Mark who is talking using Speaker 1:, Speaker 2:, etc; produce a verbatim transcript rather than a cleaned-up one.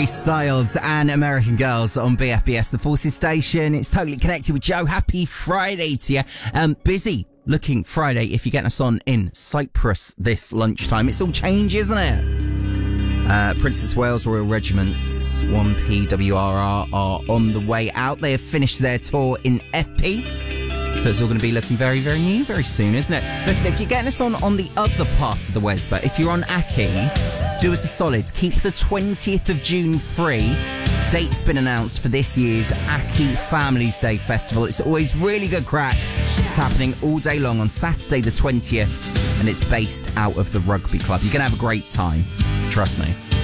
Speaker 1: Harry Styles and American Girls on B F B S, the Forces Station. It's Totally Connected with Joe. Happy Friday to you. Um, busy looking Friday if you're getting us on in Cyprus this lunchtime. It's all change, isn't it? Uh, Princess Wales Royal Regiment one P W R R are on the way out. They have finished their tour in Epi. So it's all going to be looking very, very new very soon, isn't it? Listen, if you're getting us on on the other part of the Wesba, if you're on Aki, do us a solid. Keep the twentieth of June free. Date's been announced for this year's Aki Families Day Festival. It's always really good crack. It's happening all day long on Saturday the twentieth, and it's based out of the Rugby Club. You're going to have a great time. Trust me.